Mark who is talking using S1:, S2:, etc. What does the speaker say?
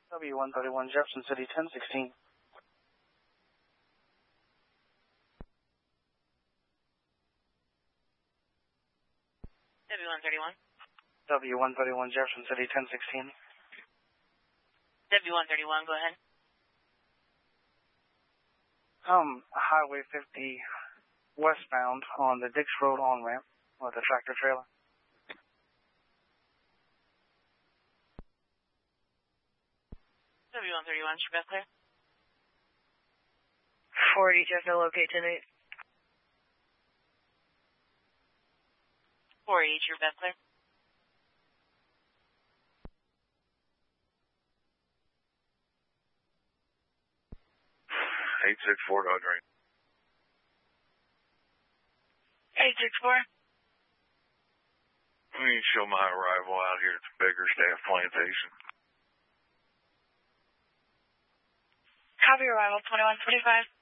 S1: W131 Jefferson City 1016.
S2: W131.
S1: W131 Jefferson City 1016.
S2: W131, go ahead.
S1: Highway 50 westbound on the Dix Road on-ramp with a tractor trailer.
S2: W131, your best clear.
S3: 40 Jeff, locate 10-8.
S2: 4H, your best clear.
S4: 864 Dodge Ring.
S3: 864.
S4: Let me show my arrival out here at the Bakerstaff Plantation.
S3: Copy arrival 2145.